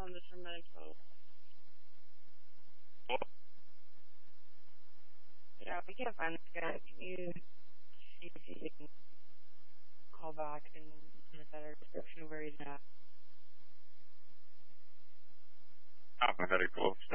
on this from Medical. Yeah, we can't find this guy. Can you see if you can call back and get a better description of where he's at? Medical.